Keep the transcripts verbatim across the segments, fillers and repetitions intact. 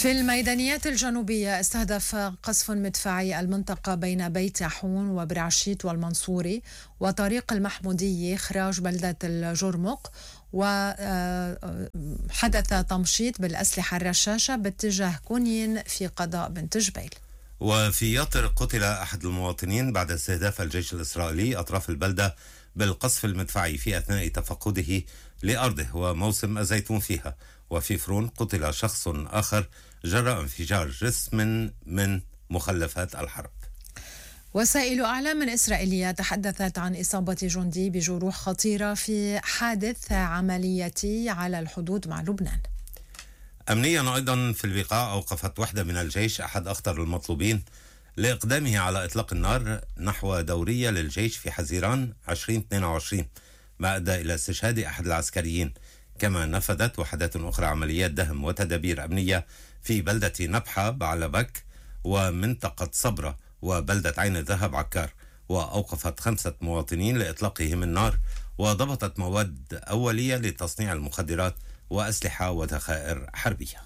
في الميدانيات الجنوبية استهدف قصف مدفعي المنطقة بين بيت حون وبرعشيت والمنصوري وطريق المحمودية خراج بلدة الجرمق، وحدث تمشيط بالأسلحة الرشاشة باتجاه كونين في قضاء بنت جبيل. وفي يطر قتل أحد المواطنين بعد استهداف الجيش الإسرائيلي أطراف البلدة بالقصف المدفعي في أثناء تفقده لأرضه وموسم الزيتون فيها. وفي فرون قتل شخص آخر جراء انفجار جسم من مخلفات الحرب. وسائل أعلام إسرائيلية تحدثت عن إصابة جندي بجروح خطيرة في حادث عملياتي على الحدود مع لبنان. أمنيا أيضا في البقاع أوقفت وحدة من الجيش أحد أخطر المطلوبين لإقدامه على إطلاق النار نحو دورية للجيش في حزيران عشرين اثنين وعشرين، ما أدى إلى استشهاد أحد العسكريين. كما نفذت وحدات أخرى عمليات دهم وتدابير أمنية في بلدة نبحة بعلبك ومنطقة صبرة وبلدة عين الذهب عكار، وأوقفت خمسة مواطنين لإطلاقهم النار، وضبطت مواد أولية لتصنيع المخدرات وأسلحة وذخائر حربية.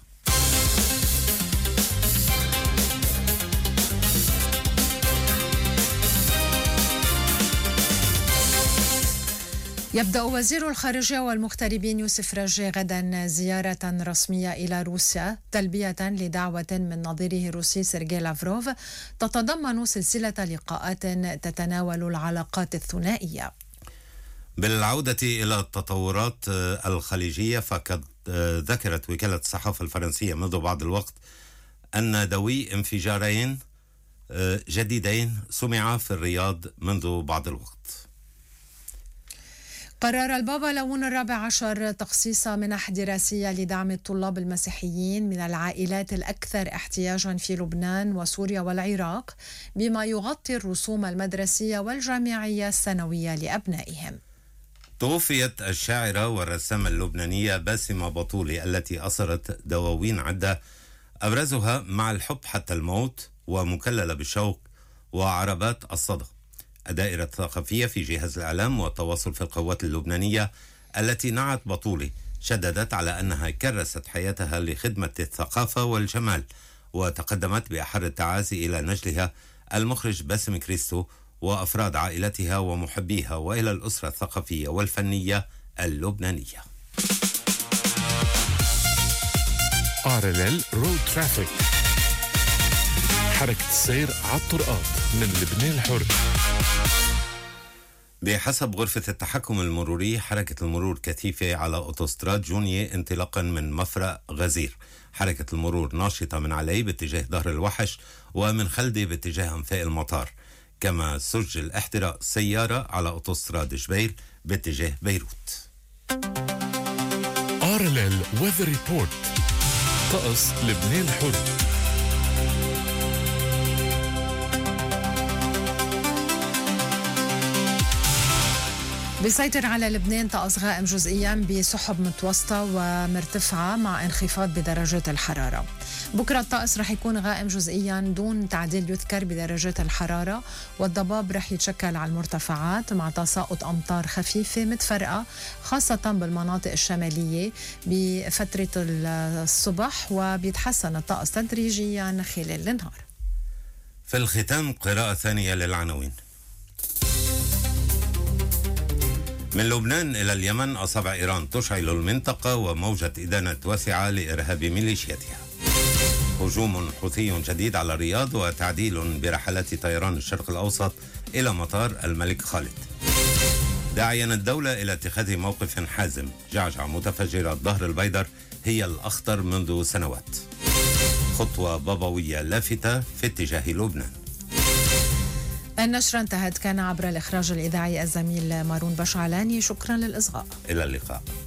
يبدأ وزير الخارجية والمغتربين يوسف راجي غدا زيارة رسمية إلى روسيا تلبية لدعوة من نظيره الروسي سيرجي لافروف تتضمن سلسلة لقاءات تتناول العلاقات الثنائية. بالعودة إلى التطورات الخليجية، فقد ذكرت وكالة الصحافة الفرنسية منذ بعض الوقت أن دوي انفجارين جديدين سمع في الرياض منذ بعض الوقت. قرر البابا لون الرابع عشر تخصيص منح دراسية لدعم الطلاب المسيحيين من العائلات الأكثر احتياجا في لبنان وسوريا والعراق، بما يغطي الرسوم المدرسية والجامعية السنوية لأبنائهم. توفيت الشاعرة والرسامة اللبنانية باسمة بطولي التي أصرت دواوين عدة أبرزها مع الحب حتى الموت ومكللة بالشوق وعربات الصدى. الدائرة الثقافية في جهاز الإعلام والتواصل في القوات اللبنانية التي نعت بطولي شددت على أنها كرست حياتها لخدمة الثقافة والجمال، وتقدمت بأحر التعازي إلى نجلها المخرج باسم كريستو وأفراد عائلتها ومحبيها وإلى الأسرة الثقافية والفنية اللبنانية. بارلل رود ترافيك، حركة السير على الطرقات من لبنان الحر. بحسب غرفة التحكم المروري، حركة المرور كثيفة على أوتوستراد جونية انطلاقا من مفرق غزير. حركة المرور ناشطة من علي باتجاه ظهر الوحش ومن خلدي باتجاه أنفاق المطار. كما سجل احتراق سيارة على أوتوستراد جبيل باتجاه بيروت. بارلل ويذر ريبورت، طقس لبنان الحر. بيسيطر على لبنان طقس غائم جزئيا بسحب متوسطة ومرتفعة مع انخفاض بدرجات الحرارة. بكرة الطقس رح يكون غائم جزئيا دون تعديل يذكر بدرجات الحرارة، والضباب رح يتشكل على المرتفعات مع تساقط أمطار خفيفة متفرقة خاصة بالمناطق الشمالية بفترة الصبح، وبيتحسن الطقس تدريجيا خلال النهار. في الختام قراءة ثانية للعناوين. من لبنان إلى اليمن، أصابع إيران تشعل المنطقة وموجة إدانة واسعة لإرهاب ميليشياتها. هجوم حوثي جديد على الرياض وتعديل برحلات طيران الشرق الأوسط إلى مطار الملك خالد. داعيا الدولة إلى اتخاذ موقف حازم، جعجع متفجرات ظهر البيدر هي الأخطر منذ سنوات. خطوة بابوية لافتة في اتجاه لبنان. النشرة انتهت. كان عبر الإخراج الإذاعي الزميل مارون بشعلاني. شكرا للإصغاء. إلى اللقاء.